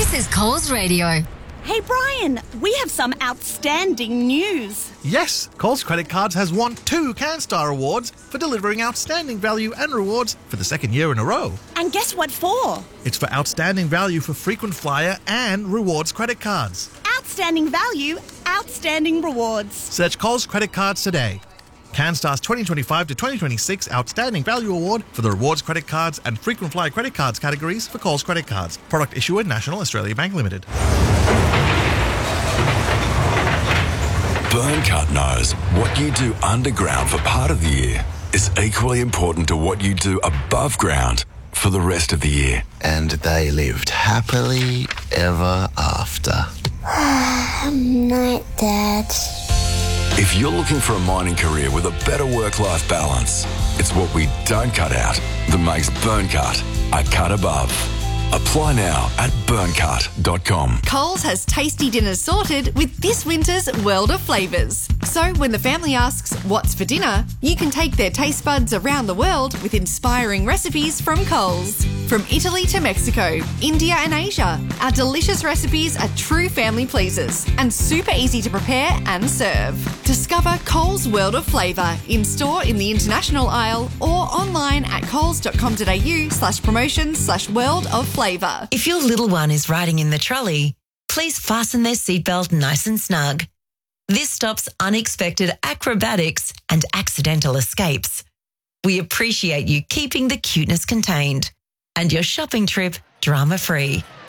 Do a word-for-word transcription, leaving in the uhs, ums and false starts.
This is Coles Radio. Hey, Brian, we have some outstanding news. Yes, Coles Credit Cards has won two CanStar Awards for delivering outstanding value and rewards for the second year in a row. And guess what for? It's for outstanding value for frequent flyer and rewards credit cards. Outstanding value, outstanding rewards. Search Coles Credit Cards today. CanStar's twenty twenty-five to twenty twenty-six Outstanding Value Award for the rewards credit cards and frequent flyer credit cards categories for Coles Credit Cards. Product issuer National Australia Bank Limited. Burncut knows what you do underground for part of the year is equally important to what you do above ground for the rest of the year. And they lived happily ever after. Night, Dad. If you're looking for a mining career with a better work-life balance, it's what we don't cut out that makes Burncut a cut above. Apply now at burncut dot com. Coles has tasty dinners sorted with this winter's world of flavours. So when the family asks, what's for dinner, you can take their taste buds around the world with inspiring recipes from Coles. From Italy to Mexico, India and Asia, our delicious recipes are true family pleasers and super easy to prepare and serve. Discover Coles World of Flavour in-store in the international aisle or online at coles dot com dot a u slash promotions slash world of flavour. If your little one is riding in the trolley, please fasten their seatbelt nice and snug. This stops unexpected acrobatics and accidental escapes. We appreciate you keeping the cuteness contained and your shopping trip drama-free.